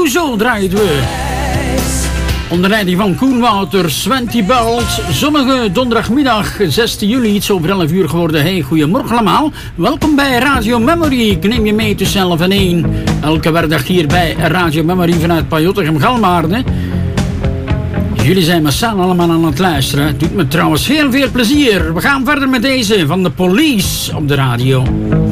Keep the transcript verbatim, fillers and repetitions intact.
Zo draaien we. Onder leiding van Koen Wouters, Swenty Belt. Zonnige donderdagmiddag, zestien juli, iets over elf uur geworden. Hey, goedemorgen allemaal. Welkom bij Radio Memory. Ik neem je mee tussen elf en één. Elke werkdag hier bij Radio Memory vanuit Pajottegem-Galmaarden. Jullie zijn massaal allemaal aan het luisteren. Het doet me trouwens heel veel plezier. We gaan verder met deze van de Police op de radio.